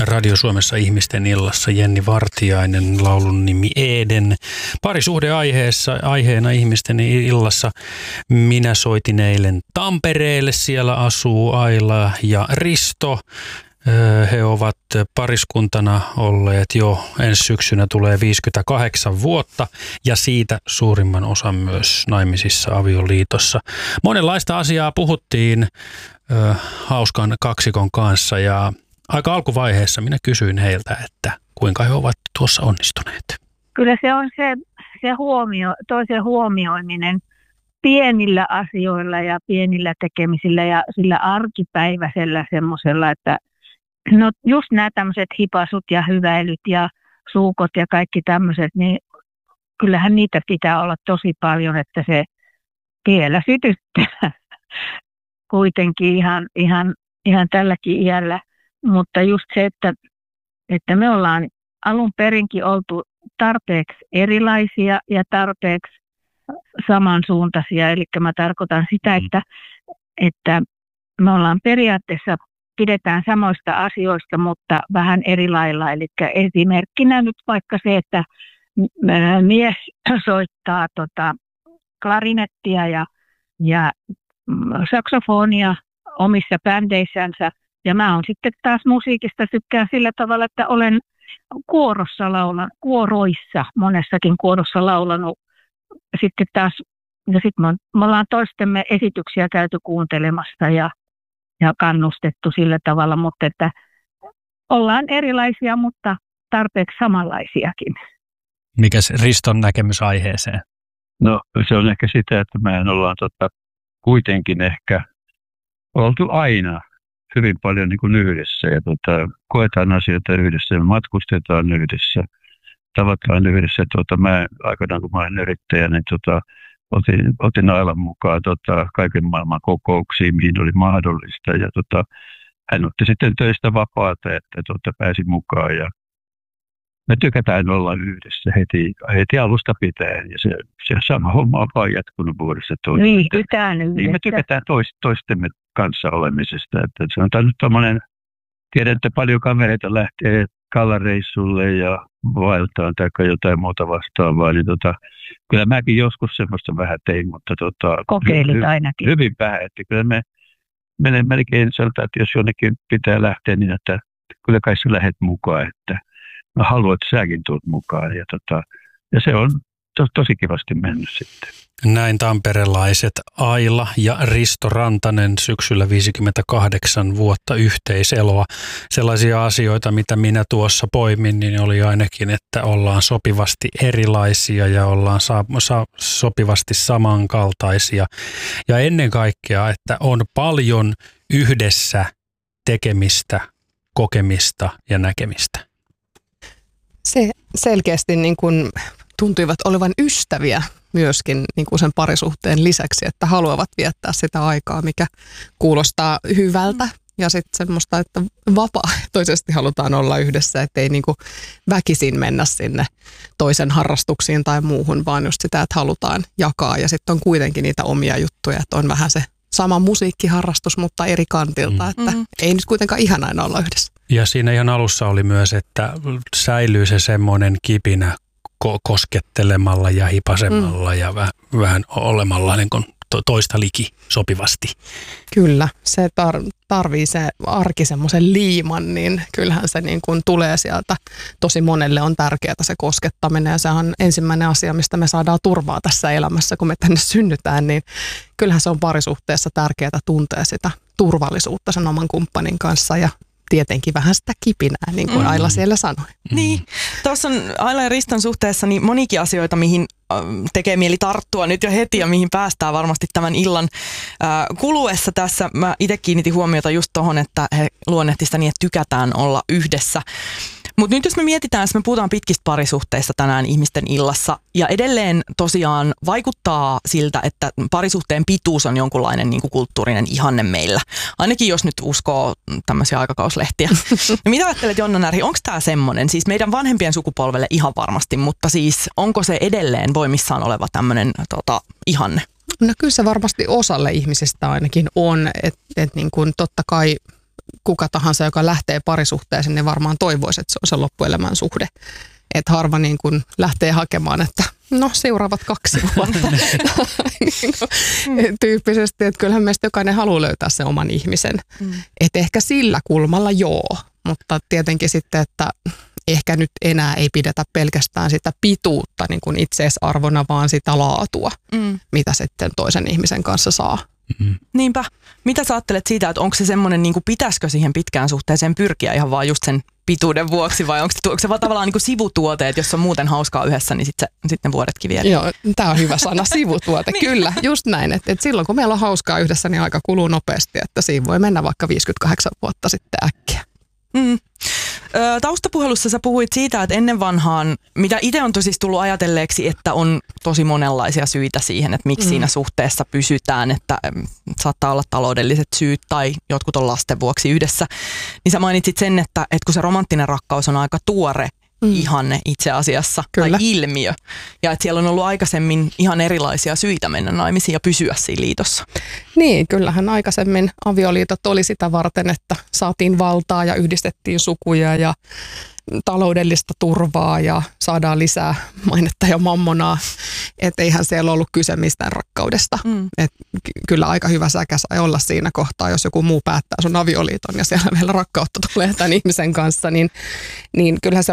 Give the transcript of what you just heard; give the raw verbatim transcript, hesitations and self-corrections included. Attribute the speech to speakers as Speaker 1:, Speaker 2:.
Speaker 1: Radio Suomessa ihmisten illassa Jenni Vartiainen, laulun nimi Eden. Parisuhdeaiheessa, aiheena ihmisten illassa minä soitin eilen Tampereelle, siellä asuu Aila ja Risto. He ovat pariskuntana olleet jo ensi syksynä tulee viisikymmentäkahdeksan vuotta ja siitä suurimman osan myös naimisissa avioliitossa. Monenlaista asiaa puhuttiin ö, hauskan kaksikon kanssa ja aika alkuvaiheessa minä kysyin heiltä, että kuinka he ovat tuossa onnistuneet.
Speaker 2: Kyllä se on se, se huomio, toisen huomioiminen pienillä asioilla ja pienillä tekemisillä ja sillä arkipäiväisellä semmoisella, että no just nämä tämmöiset hipasut ja hyväilyt ja suukot ja kaikki tämmöiset, niin kyllähän niitä pitää olla tosi paljon, että se vielä sytyttää kuitenkin ihan, ihan, ihan tälläkin iällä. Mutta just se, että, että me ollaan alun perinkin oltu tarpeeksi erilaisia ja tarpeeksi samansuuntaisia. Eli mä tarkoitan sitä, että, että me ollaan periaatteessa pidetään samoista asioista, mutta vähän eri lailla. Eli esimerkkinä nyt vaikka se, että mies soittaa tota klarinettia ja, ja saksofonia omissa bändeissänsä. Ja mä oon sitten taas musiikista tykkään sillä tavalla, että olen kuorossa laulan, kuoroissa, monessakin kuorossa laulanut. Sitten taas, ja sitten me, me ollaan toistemme esityksiä käyty kuuntelemassa ja ja kannustettu sillä tavalla, mutta että ollaan erilaisia, mutta tarpeeksi samanlaisiakin.
Speaker 1: Mikäs Riston näkemys aiheeseen?
Speaker 3: No se on ehkä sitä, että mehän ollaan tota, kuitenkin ehkä oltu aina hyvin paljon niin kuin yhdessä ja tota, koetaan asioita yhdessä ja matkustetaan yhdessä, tavataan yhdessä. Tota, mä aikanaan kun mä olen yrittäjä, niin tota, Otin, otin Ailan mukaan tota, kaiken maailman kokouksiin, mihin oli mahdollista. Ja tota, hän otti sitten töistä vapaata, että tota, pääsi mukaan. Ja me tykätään olla yhdessä heti, heti alusta pitäen. Ja se, se sama homma on vaan jatkunut vuodessa toista.
Speaker 2: Viihdytään yhdessä.
Speaker 3: Niin me tykätään toist, toistemme kanssa olemisesta. Että se on nyt tommoinen, tiedän, että paljon kavereita lähtee kallareissulle ja vaeltaan tai jotain muuta vastaavaa, niin tota, kyllä mäkin joskus semmoista vähän tein, mutta tota,
Speaker 2: kokeilit hy- ainakin.
Speaker 3: Hyvin vähän, että kyllä me menen melkein sieltä, että jos jonnekin pitää lähteä, niin että kyllä kai sä lähdet mukaan, että mä haluan, että säkin tulet mukaan ja, tota, ja se on to, tosi kivasti mennyt sitten.
Speaker 1: Näin tamperelaiset Aila ja Risto Rantanen syksyllä viisikymmentäkahdeksan vuotta yhteiseloa. Sellaisia asioita, mitä minä tuossa poimin, niin oli ainakin, että ollaan sopivasti erilaisia ja ollaan sa- sa- sopivasti samankaltaisia. Ja ennen kaikkea, että on paljon yhdessä tekemistä, kokemista ja näkemistä.
Speaker 4: Se selkeästi niin kuin tuntuivat olevan ystäviä myöskin niin kuin sen parisuhteen lisäksi, että haluavat viettää sitä aikaa, mikä kuulostaa hyvältä. Ja sitten semmoista, että vapaaehtoisesti halutaan olla yhdessä, ettei niin kuin väkisin mennä sinne toisen harrastuksiin tai muuhun, vaan just sitä, että halutaan jakaa. Ja sitten on kuitenkin niitä omia juttuja, että on vähän se sama musiikkiharrastus, mutta eri kantilta, että mm-hmm. ei nyt kuitenkaan ihan aina olla yhdessä.
Speaker 1: Ja siinä ihan alussa oli myös, että säilyy se semmoinen kipinä ko- koskettelemalla ja hipasemalla mm. ja vähän, vähän olemalla niin kuin to- toista liki sopivasti.
Speaker 4: Kyllä, se tar- tarvii se arki semmoisen liiman, niin kyllähän se niin kuin tulee sieltä. Tosi monelle on tärkeää se koskettaminen ja se on ensimmäinen asia, mistä me saadaan turvaa tässä elämässä, kun me tänne synnytään, niin kyllähän se on parisuhteessa tärkeää tuntea sitä turvallisuutta sen oman kumppanin kanssa ja tietenkin vähän sitä kipinää, niin kuin mm. Aila siellä sanoi.
Speaker 5: Mm. Niin, tuossa on Aila ja Riston suhteessa niin monikin asioita, mihin tekee mieli tarttua nyt jo heti ja mihin päästään varmasti tämän illan äh, kuluessa tässä. Mä itse kiinnitin huomiota just tohon, että he luonnehti sitä niin, että tykätään olla yhdessä. Mutta nyt jos me mietitään, jos me puhutaan pitkistä parisuhteista tänään ihmisten illassa ja edelleen tosiaan vaikuttaa siltä, että parisuhteen pituus on jonkunlainen niin kuin kulttuurinen ihanne meillä. Ainakin jos nyt uskoo tämmöisiä aikakauslehtiä. No mitä ajattelet, Jonna Närhi, onko tämä semmoinen? Siis meidän vanhempien sukupolvelle ihan varmasti, mutta siis onko se edelleen voimissaan oleva tämmöinen tota, ihanne?
Speaker 4: No kyllä se varmasti osalle ihmisistä ainakin on, että et niin kuin totta kai kuka tahansa, joka lähtee parisuhteeseen, niin varmaan toivoisi, että se on se loppuelämän suhde. Että harva niin kuin lähtee hakemaan, että no seuraavat kaksi vuotta niin kuin, tyyppisesti, että kyllähän meistä jokainen haluaa löytää sen oman ihmisen. Mm. Että ehkä sillä kulmalla joo, mutta tietenkin sitten, että ehkä nyt enää ei pidetä pelkästään sitä pituutta niin kuin itseisarvona, vaan sitä laatua, mm. mitä sitten toisen ihmisen kanssa saa.
Speaker 5: Mm-hmm. Niinpä. Mitä sä ajattelet siitä, että onko se semmoinen, niin kuin pitäisikö siihen pitkään suhteeseen pyrkiä ihan vaan just sen pituuden vuoksi, vai onko se, onko se vaan tavallaan niin kuin sivutuote, että jos on muuten hauskaa yhdessä, niin sitten sit ne vuodetkin vielä?
Speaker 4: Joo, tämä on hyvä sana, sivutuote, niin. Kyllä, just näin. Että et silloin kun meillä on hauskaa yhdessä, niin aika kuluu nopeasti, että siinä voi mennä vaikka viisikymmentäkahdeksan vuotta sitten äkkiä.
Speaker 5: Mm. Taustapuhelussa sä puhuit siitä, että ennen vanhaan, mitä itse on tosissaan tullut ajatelleeksi, että on tosi monenlaisia syitä siihen, että miksi mm. siinä suhteessa pysytään, että saattaa olla taloudelliset syyt tai jotkut on lasten vuoksi yhdessä. Niin sä mainitsit sen, että, että kun se romanttinen rakkaus on aika tuore mm. ihanne itse asiassa Kyllä. tai ilmiö, ja että siellä on ollut aikaisemmin ihan erilaisia syitä mennä naimisiin ja pysyä siinä liitossa.
Speaker 4: Niin, kyllähän aikaisemmin avioliitot oli sitä varten, että saatiin valtaa ja yhdistettiin sukuja ja taloudellista turvaa ja saadaan lisää mainetta ja mammonaa. Että eihän siellä ollut kyse mistään rakkaudesta. Mm. Et kyllä aika hyvä säkä sai olla siinä kohtaa, jos joku muu päättää sun avioliiton ja siellä vielä rakkautta tulee tämän ihmisen kanssa, niin, niin kyllähän se